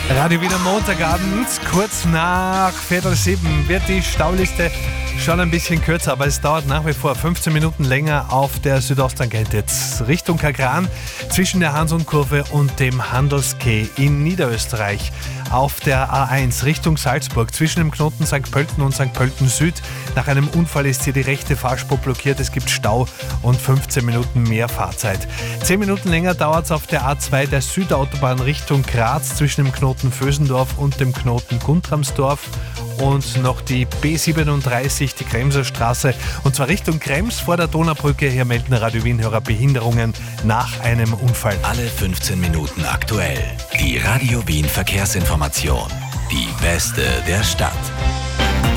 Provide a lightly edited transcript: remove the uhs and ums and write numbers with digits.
Radio Wien am Montagabend, kurz nach 6:15 wird die Stauliste schon ein bisschen kürzer, aber es dauert nach wie vor 15 Minuten länger auf der Südosttangente jetzt Richtung Kagran zwischen der Hansund-Kurve und dem Handelskeh in Niederösterreich. Auf der A1 Richtung Salzburg zwischen dem Knoten St. Pölten und St. Pölten Süd. Nach einem Unfall ist hier die rechte Fahrspur blockiert. Es gibt Stau und 15 Minuten mehr Fahrzeit. 10 Minuten länger dauert es auf der A2 der Südautobahn Richtung Graz zwischen dem Knoten Vösendorf und dem Knoten Guntramsdorf. Und noch die B37, die Kremser Straße, und zwar Richtung Krems vor der Donaubrücke. Hier melden Radio Wien-Hörer Behinderungen nach einem Unfall. Alle 15 Minuten aktuell. Die Radio Wien Verkehrsinformation. Die beste der Stadt.